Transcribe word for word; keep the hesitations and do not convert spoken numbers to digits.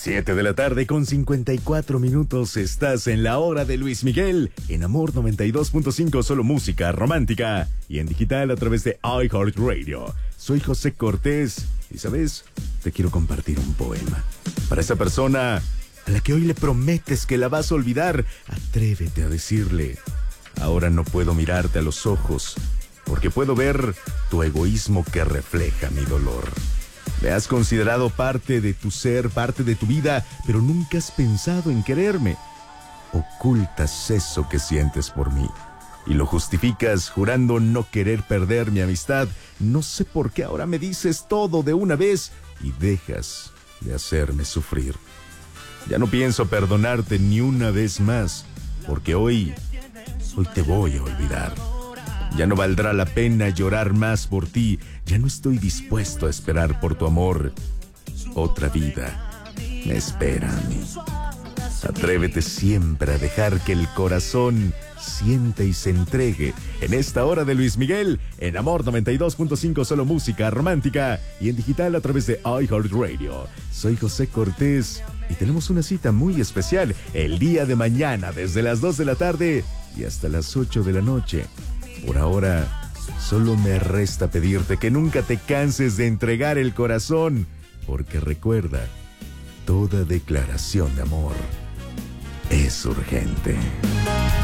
Siete de la tarde con cincuenta y cuatro minutos. Estás en la hora de Luis Miguel. En Amor noventa y dos punto cinco, solo música romántica. Y en digital a través de iHeartRadio. Soy José Cortés. Y sabes, te quiero compartir un poema. Para esa persona a la que hoy le prometes que la vas a olvidar, atrévete a decirle: ahora no puedo mirarte a los ojos, porque puedo ver tu egoísmo que refleja mi dolor. Me has considerado parte de tu ser, parte de tu vida, pero nunca has pensado en quererme. Ocultas eso que sientes por mí y lo justificas jurando no querer perder mi amistad. No sé por qué ahora me dices todo de una vez y dejas de hacerme sufrir. Ya no pienso perdonarte ni una vez más, porque hoy, hoy te voy a olvidar. Ya no valdrá la pena llorar más por ti. Ya no estoy dispuesto a esperar por tu amor. Otra vida me espera a mí. Atrévete siempre a dejar que el corazón siente y se entregue. En esta hora de Luis Miguel, en Amor noventa y dos punto cinco, solo música romántica. Y en digital a través de iHeartRadio. Soy José Cortés y tenemos una cita muy especial el día de mañana, desde las dos de la tarde y hasta las ocho de la noche. Por ahora, solo me resta pedirte que nunca te canses de entregar el corazón, porque recuerda, toda declaración de amor es urgente.